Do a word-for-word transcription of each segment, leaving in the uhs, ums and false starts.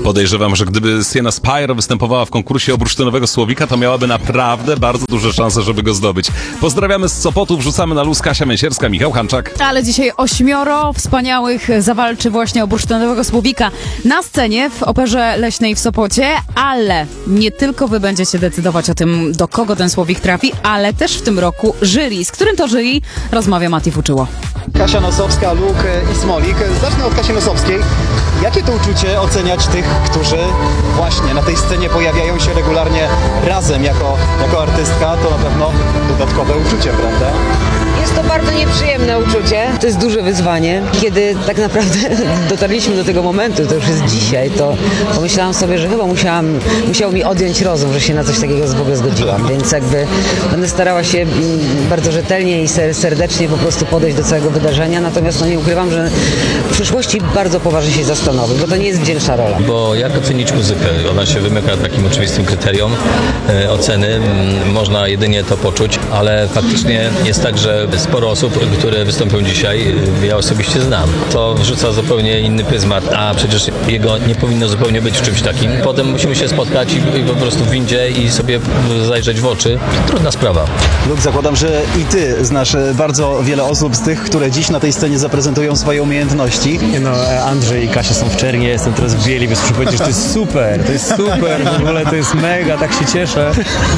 Podejrzewam, że gdyby Sienna Spire występowała w konkursie o bursztynowego słowika, to miałaby naprawdę bardzo duże szanse, żeby go zdobyć. Pozdrawiamy z Sopotu, wrzucamy na luz Kasia Mięsierska, Michał Hanczak. Ale dzisiaj ośmioro wspaniałych zawalczy właśnie o bursztynowego słowika na scenie w Operze Leśnej w Sopocie, ale nie tylko wy będziecie decydować o tym, do kogo ten słowik trafi, ale też w tym roku jury, z którym to jury rozmawia Mati Fuczyło. Kasia Nosowska, Luke i Smolik. Zacznę od Kasi Nosowskiej. Jakie to uczucie oceniać tych, którzy właśnie na tej scenie pojawiają się regularnie razem jako, jako artystka? To na pewno dodatkowe uczucie, prawda? Jest to bardzo nieprzyjemne uczucie. To jest duże wyzwanie. Kiedy tak naprawdę dotarliśmy do tego momentu, to już jest dzisiaj, to pomyślałam sobie, że chyba musiałam, musiało mi odjąć rozum, że się na coś takiego w ogóle zgodziłam. Więc jakby będę starała się bardzo rzetelnie i serdecznie po prostu podejść do całego wydarzenia. Natomiast no nie ukrywam, że w przyszłości bardzo poważnie się zastanowię, bo to nie jest wdzięczna rola. Bo jak ocenić muzykę? Ona się wymyka takim oczywistym kryterium e, oceny. Można jedynie to poczuć, ale faktycznie jest tak, że sporo osób, które wystąpią dzisiaj, ja osobiście znam. To wrzuca zupełnie inny pryzmat, a przecież jego nie powinno zupełnie być w czymś takim. Potem musimy się spotkać i, i po prostu w windzie i sobie zajrzeć w oczy. Trudna sprawa. Luke, zakładam, że i ty znasz bardzo wiele osób z tych, które dziś na tej scenie zaprezentują swoje umiejętności. No, Andrzej i Kasia są w Czernie, jestem teraz w Bieli, więc muszę powiedzieć, że to jest super, to jest super, w ogóle to jest mega, tak się cieszę.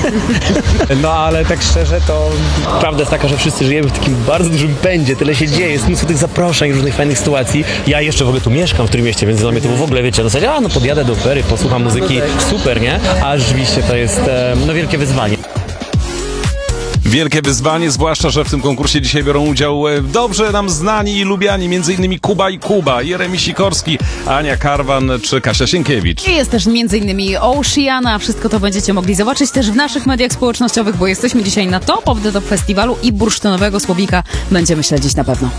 No, ale tak szczerze, to prawda jest taka, że wszyscy żyjemy w takim bardzo dużym pędzie, tyle się dzieje, jest mnóstwo tych zaproszeń, różnych fajnych sytuacji. Ja jeszcze w ogóle tu mieszkam w tym mieście, więc dla mnie to w ogóle, wiecie, w zasadzie, a no podjadę do opery, posłucham muzyki, super, nie? A rzeczywiście to jest, no, wielkie wyzwanie. Wielkie wyzwanie, zwłaszcza, że w tym konkursie dzisiaj biorą udział dobrze nam znani i lubiani, między innymi Kuba i Kuba, Jeremi Sikorski, Ania Karwan czy Kasia Sienkiewicz. I jest też między innymi Oceana. Wszystko to będziecie mogli zobaczyć też w naszych mediach społecznościowych, bo jesteśmy dzisiaj na Top of the Top Festiwalu i bursztynowego słowika będziemy śledzić na pewno.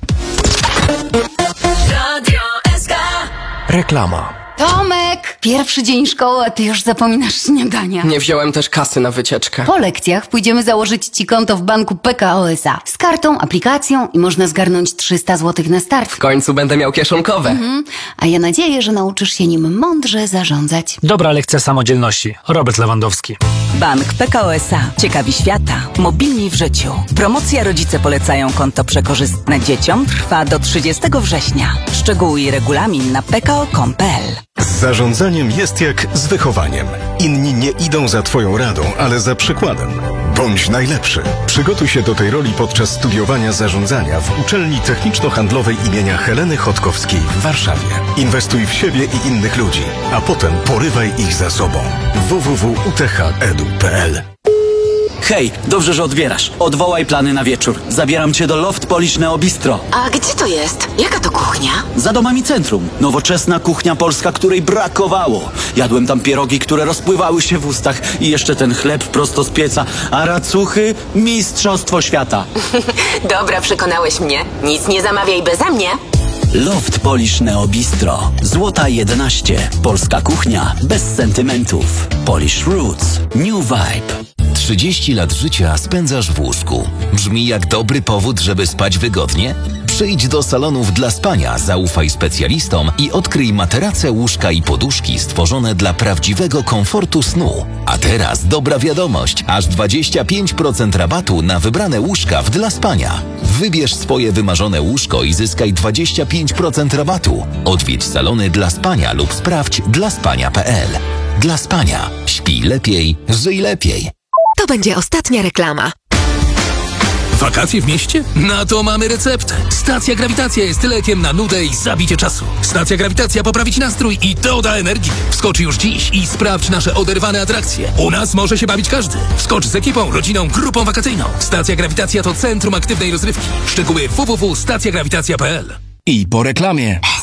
Radio S K. Reklama. Tomek! Pierwszy dzień szkoły, a ty już zapominasz śniadania. Nie wziąłem też kasy na wycieczkę. Po lekcjach pójdziemy założyć ci konto w banku P K O S A. Z kartą, aplikacją i można zgarnąć trzysta złotych na start. W końcu będę miał kieszonkowe. Mhm. A ja nadzieję, że nauczysz się nim mądrze zarządzać. Dobra lekcja samodzielności. Robert Lewandowski. Bank P K O S A. Ciekawi świata. Mobilni w życiu. Promocja Rodzice polecają konto przekorzystne dzieciom trwa do trzydziestego września. Szczegóły i regulamin na p k o kropka com kropka p l. Z zarządzaniem jest jak z wychowaniem. Inni nie idą za twoją radą, ale za przykładem. Bądź najlepszy. Przygotuj się do tej roli podczas studiowania zarządzania w uczelni techniczno-handlowej imienia Heleny Chodkowskiej w Warszawie. Inwestuj w siebie i innych ludzi, a potem porywaj ich za sobą. w w w kropka u t h kropka e d u kropka p l. Hej, dobrze, że odbierasz. Odwołaj plany na wieczór. Zabieram cię do Loft Polish Neo Bistro. A gdzie to jest? Jaka to kuchnia? Za domami centrum. Nowoczesna kuchnia polska, której brakowało. Jadłem tam pierogi, które rozpływały się w ustach i jeszcze ten chleb prosto z pieca. A racuchy? Mistrzostwo świata. Dobra, przekonałeś mnie. Nic nie zamawiaj beze mnie. Loft Polish Neo Bistro. Złota jedenaście. Polska kuchnia bez sentymentów. Polish Roots. New Vibe. trzydzieści lat życia spędzasz w łóżku. Brzmi jak dobry powód, żeby spać wygodnie? Przyjdź do salonów dla spania, zaufaj specjalistom i odkryj materace, łóżka i poduszki stworzone dla prawdziwego komfortu snu. A teraz dobra wiadomość, aż dwadzieścia pięć procent rabatu na wybrane łóżka w dla spania. Wybierz swoje wymarzone łóżko i zyskaj dwadzieścia pięć procent rabatu. Odwiedź salony dla spania lub sprawdź dla spania kropka p l. Dla spania. Śpij lepiej, żyj lepiej. To będzie ostatnia reklama. Wakacje w mieście? Na to mamy receptę. Stacja Grawitacja jest lekiem na nudę i zabicie czasu. Stacja Grawitacja poprawi ci nastrój i doda energii. Wskocz już dziś i sprawdź nasze oderwane atrakcje. U nas może się bawić każdy. Wskocz z ekipą, rodziną, grupą wakacyjną. Stacja Grawitacja to centrum aktywnej rozrywki. Szczegóły w w w kropka stacja grawitacja kropka p l. I po reklamie.